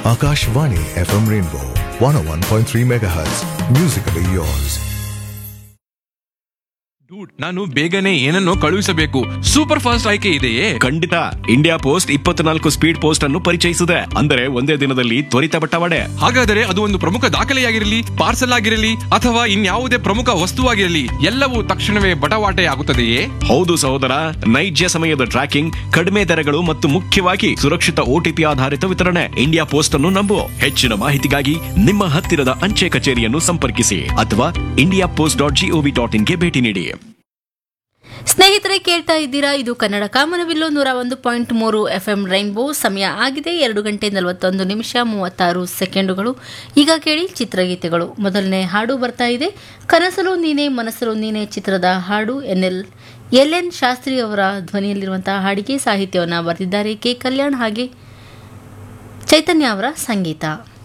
Akashvani FM Rainbow 101.3 MHz. Musically yours. ನಾನು ಬೇಗನೆ ಏನನ್ನೋ ಕಳುಹಿಸಬೇಕು. ಸೂಪರ್ ಫಾಸ್ಟ್ ಆಯ್ಕೆ ಇದೆಯೇ? ಖಂಡಿತ. ಇಂಡಿಯಾ ಪೋಸ್ಟ್ 24 ಸ್ಪೀಡ್ ಪೋಸ್ಟ್ ಅನ್ನು ಪರಿಚಯಿಸಿದೆ. ಅಂದರೆ ಒಂದೇ ದಿನದಲ್ಲಿ ತ್ವರಿತ ಬಟ್ಟವಾಡೆ. ಹಾಗಾದರೆ ಅದು ಒಂದು ಪ್ರಮುಖ ದಾಖಲೆಯಾಗಿರಲಿ, ಪಾರ್ಸಲ್ ಆಗಿರಲಿ ಅಥವಾ ಇನ್ಯಾವುದೇ ಪ್ರಮುಖ ವಸ್ತುವಾಗಿರಲಿ, ಎಲ್ಲವೂ ತಕ್ಷಣವೇ ಬಟವಾಟೆ ಆಗುತ್ತದೆಯೇ? ಹೌದು ಸಹೋದರ, ನೈಜ ಸಮಯದ ಟ್ರ್ಯಾಕಿಂಗ್, ಕಡಿಮೆ ದರಗಳು ಮತ್ತು ಮುಖ್ಯವಾಗಿ ಸುರಕ್ಷಿತ OTP ಆಧಾರಿತ ವಿತರಣೆ. ಇಂಡಿಯಾ ಪೋಸ್ಟ್ ಅನ್ನು ನಂಬು. ಹೆಚ್ಚಿನ ಮಾಹಿತಿಗಾಗಿ ನಿಮ್ಮ ಹತ್ತಿರದ ಅಂಚೆ ಕಚೇರಿಯನ್ನು ಸಂಪರ್ಕಿಸಿ ಅಥವಾ indiapost.gov.in ಗೆ ಭೇಟಿ ನೀಡಿ. ಸ್ನೇಹಿತರೆ, ಕೇಳ್ತಾ ಇದ್ದೀರಾ, ಇದು ಕನ್ನಡ ಕಾಮನಬಿಲ್ಲು 101.3 FM ರೈನ್ಬೋ. ಸಮಯ ಆಗಿದೆ 2:41 ಈಗ ಕೇಳಿ ಚಿತ್ರಗೀತೆಗಳು. ಮೊದಲನೇ ಹಾಡು ಬರ್ತಾ ಇದೆ. ಕನಸಲು ನೀನೆ ಮನಸ್ಸಲು ನೀನೆ ಚಿತ್ರದ ಹಾಡು. LN ಶಾಸ್ತ್ರಿ ಅವರ ಧ್ವನಿಯಲ್ಲಿರುವಂತಹ ಹಾಡಿಗೆ ಸಾಹಿತ್ಯವನ್ನು ಬರೆದಿದ್ದಾರೆ ಕೆ ಕಲ್ಯಾಣ್, ಹಾಗೆ ಚೈತನ್ಯ ಅವರ ಸಂಗೀತ.